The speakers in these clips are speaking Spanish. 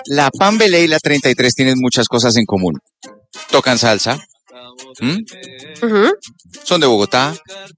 La Pambelé y la 33 tienen muchas cosas en común. Tocan salsa, Ujú. son de Bogotá,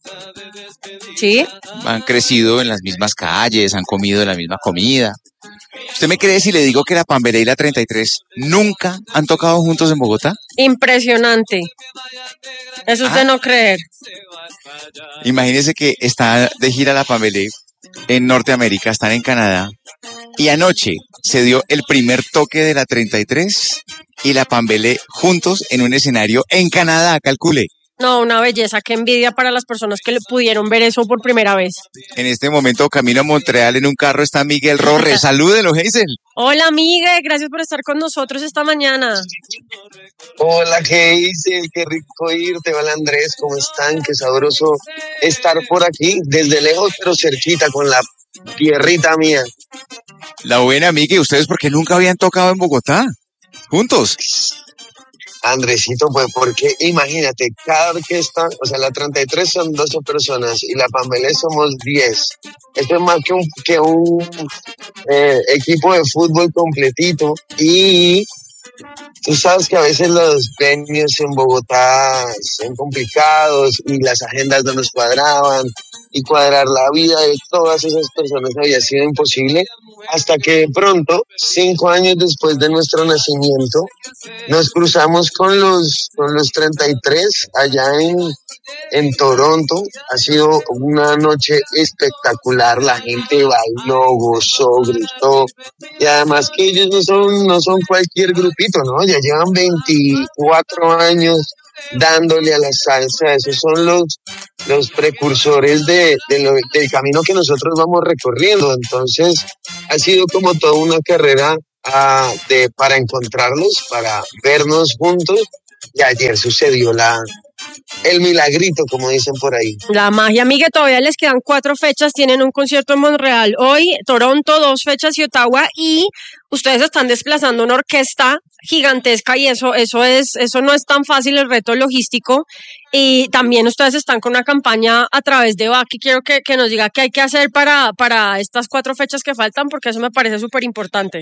Sí. han crecido en las mismas calles, han comido la misma comida. ¿Usted me cree si le digo que la Pambelé y la 33 nunca han tocado juntos en Bogotá? Impresionante. Eso es de no creer. Imagínese que está de gira la Pambelé en Norteamérica, están en Canadá, y anoche se dio el primer toque de la 33 y la Pambelé juntos en un escenario en Canadá, calcule. No, una belleza, qué envidia para las personas que le pudieron ver eso por primera vez. En este momento, camino a Montreal en un carro, está Miguel Rorre. Salúdelo, Hazel. Hola, amiga, gracias por estar con nosotros esta mañana. Hola, ¿qué dice? Qué rico irte. Hola, Andrés, ¿cómo están? Qué sabroso estar por aquí, desde lejos pero cerquita, con la tierrita mía. La buena amiga, ¿y ustedes por qué nunca habían tocado en Bogotá? Juntos. Andresito, pues porque imagínate, cada orquesta, o sea, la 33 son 12 personas y la Pambelé somos 10. Esto es más que un equipo de fútbol completito. Y tú sabes que a veces los venues en Bogotá son complicados y las agendas no nos cuadraban, y cuadrar la vida de todas esas personas había sido imposible, hasta que de pronto, 5 años después de nuestro nacimiento, nos cruzamos con los 33 allá en Toronto. Ha sido una noche espectacular, la gente bailó, gozó, gritó, y además que ellos no son cualquier grupito, ¿no? Ya llevan 24 años dándole a la salsa. Esos son los precursores del camino que nosotros vamos recorriendo. Entonces ha sido como toda una carrera para encontrarlos, para vernos juntos, y ayer sucedió el milagrito, como dicen por ahí. La magia, amiga, todavía les quedan 4 fechas, tienen un concierto en Montreal hoy, Toronto 2 fechas y Ottawa, y ustedes están desplazando una orquesta gigantesca y eso no es tan fácil, el reto logístico. Y también ustedes están con una campaña a través de Baki. Quiero que nos diga qué hay que hacer para estas 4 fechas que faltan, porque eso me parece súper importante.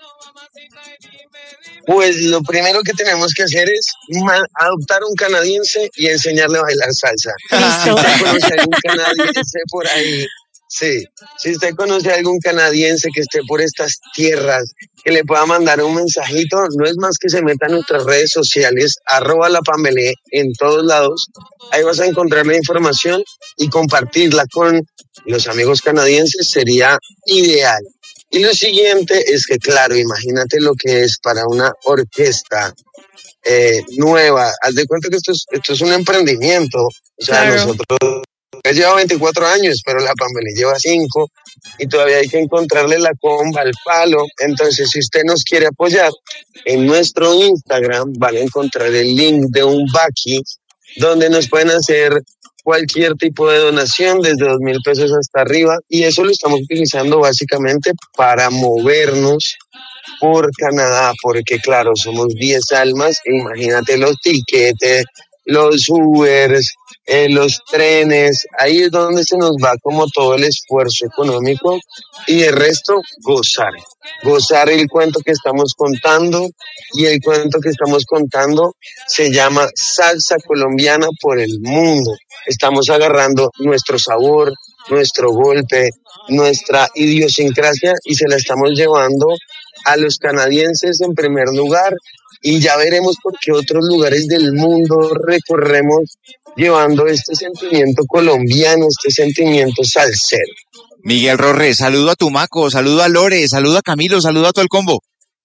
Pues lo primero que tenemos que hacer es adoptar un canadiense y enseñarle a bailar salsa. Si usted conoce a algún canadiense por ahí, sí, si usted conoce a algún canadiense que esté por estas tierras, que le pueda mandar un mensajito, no es más que se meta en nuestras redes sociales, @lapambelé en todos lados. Ahí vas a encontrar la información y compartirla con los amigos canadienses sería ideal. Y lo siguiente es que, claro, imagínate lo que es para una orquesta nueva. Haz de cuenta que esto es un emprendimiento. O sea, Claro. nosotros lleva 24 años, pero la Pambelé lleva 5, y todavía hay que encontrarle la comba al palo. Entonces, si usted nos quiere apoyar, en nuestro Instagram van a encontrar el link de un Baki, donde nos pueden hacer cualquier tipo de donación, desde 2,000 pesos hasta arriba, y eso lo estamos utilizando básicamente para movernos por Canadá, porque claro, somos 10 almas, e imagínate los tiquetes, los Ubers, los trenes, ahí es donde se nos va como todo el esfuerzo económico, y el resto, gozar el cuento que estamos contando. Y el cuento que estamos contando se llama Salsa Colombiana por el Mundo. Estamos agarrando nuestro sabor, nuestro golpe, nuestra idiosincrasia, y se la estamos llevando a los canadienses en primer lugar, y ya veremos por qué otros lugares del mundo recorremos llevando este sentimiento colombiano, este sentimiento salsero. Miguel Rorre, saludo a Tumaco, saludo a Lore, saludo a Camilo, saludo a todo el combo.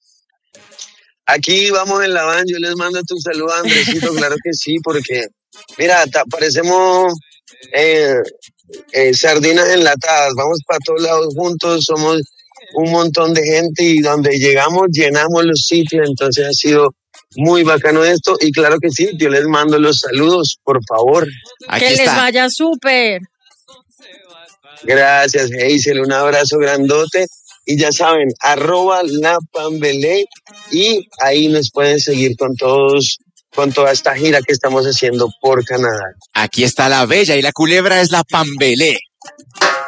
Aquí vamos en la van, yo les mando tu saludo a Andresito, claro que sí, porque mira, parecemos sardinas enlatadas, vamos para todos lados juntos, somos un montón de gente, y donde llegamos llenamos los sitios. Entonces ha sido muy bacano esto, y claro que sí, yo les mando los saludos, por favor. Aquí que está. les vaya súper. Gracias, Hazel, un abrazo grandote, y ya saben, @lapambelé, y ahí nos pueden seguir con toda esta gira que estamos haciendo por Canadá. Aquí está la bella y la culebra es la Pambelé.